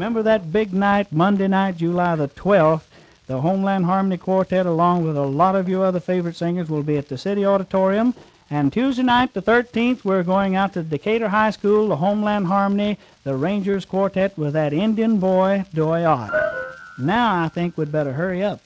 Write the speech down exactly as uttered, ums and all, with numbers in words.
Remember that big night, Monday night, July the twelfth. The Homeland Harmony Quartet, along with a lot of your other favorite singers, will be at the City Auditorium. And Tuesday night, the thirteenth, we're going out to Decatur High School, the Homeland Harmony, the Rangers Quartet with that Indian boy, Doy Ott. Now I think we'd better hurry up.